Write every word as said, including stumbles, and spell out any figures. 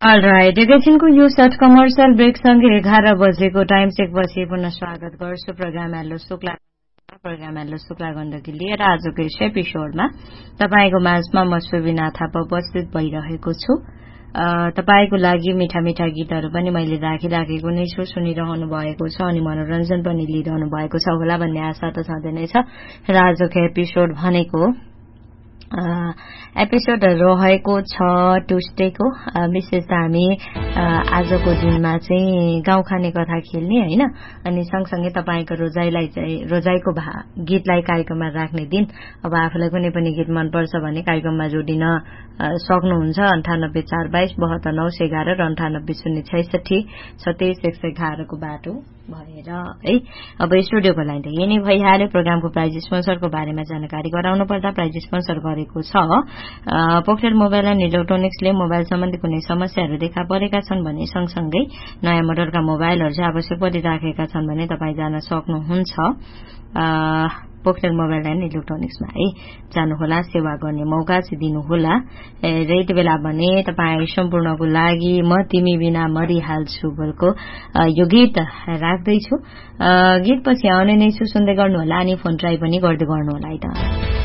All right एकैछिनको यो short commercial ब्रेकसँगै एघार बजेको टाइम चेकपछि पुनः स्वागत गर्छु programme hello Shukla programme hello Shukla Gandaki लिएर आजको यस एपिसोडमा तपाईँको माझमा म सुबिना थापा उपस्थित भइरहेको छु। तपाईको लागि मिठा मिठा गीतहरू पनि मैले राखिराखेको नै छु, सुनिरहनु भएको छ अनि मनोरञ्जन पनि लिइरहनु भएको छ होला भन्ने आशा त छँदै नै छ। र आजको एपिसोड भनेको एपिसोड रहेको छ ट्युसडेको। विशेष त हामी आजको दिनमा चाहिँ गाउँ खाने कथा खेल्ने हैन, अनि सँगसँगै तपाईको रोजाइलाई चाहिँ रोजाइको गीतलाई कार्यक्रममा राख्ने दिन। अब आफूलाई कुनै पनि गीत मनपर्छ भने कार्यक्रममा जोडिन सक्नुहुन्छ। अन्ठानब्बे चार बाइस बहत्तर नौ सय एघार र अन्ठानब्बे शून्य छैसठी सतेइस एक सय एघारको बाटो भएर है। अब स्टुडियोको लाइन त यही नै भइहाल्यो। प्रोग्रामको प्राइज स्पोन्सरको बारेमा जानकारी गराउनु पर्दा प्राइज स्पोन्सर गरेको छ पोख्रेल मोबाइल एन्ड इलेक्ट्रोनिक्सले। मोबाइल सम्बन्धी कुनै समस्याहरू देखा परेका छन् भने सँगसँगै नयाँ मोडलका मोबाइलहरू चाहिँ आवश्यक परिराखेका छन् भने तपाईँ जान सक्नुहुन्छ पोख्रेल मोबाइल एन्ड इलेक्ट्रोनिक्समा है। जानुहोला, सेवा गर्ने मौका चाहिँ दिनुहोला। र यति बेला भने तपाईँ सम्पूर्णको लागि म तिमी बिना मरिहाल्छु बोलको यो गीत राख्दैछु। गीत पछि आउने नै छु, सुन्दै गर्नुहोला अनि फोन ट्राई पनि गर्दै गर्नुहोला है त।